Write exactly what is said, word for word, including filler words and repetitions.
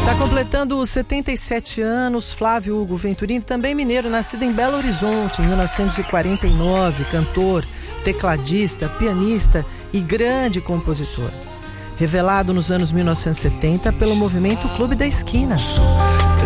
Está completando setenta e sete anos Flávio Hugo Venturini, também mineiro, nascido em Belo Horizonte em mil novecentos e quarenta e nove, cantor, tecladista, pianista e grande compositor. Revelado nos anos mil novecentos e setenta pelo movimento Clube da Esquina.